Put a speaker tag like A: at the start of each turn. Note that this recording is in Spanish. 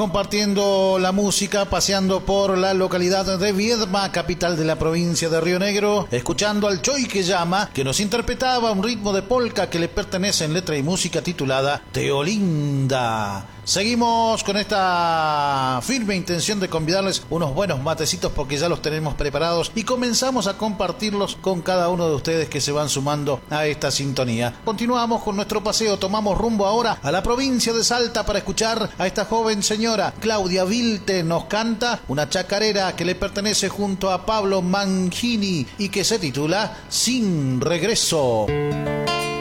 A: compartiendo la música, paseando por la localidad de Viedma, capital de la provincia de Río Negro, escuchando al Choy que llama, que nos interpretaba un ritmo de polka que le pertenece en letra y música titulada Teolinda. Seguimos con esta firme intención de convidarles unos buenos matecitos porque ya los tenemos preparados y comenzamos a compartirlos con cada uno de ustedes que se van sumando a esta sintonía. Continuamos con nuestro paseo, tomamos rumbo ahora a la provincia de Salta para escuchar a esta joven señora. Claudia Vilte nos canta una chacarera que le pertenece junto a Pablo Mangini y que se titula Sin Regreso.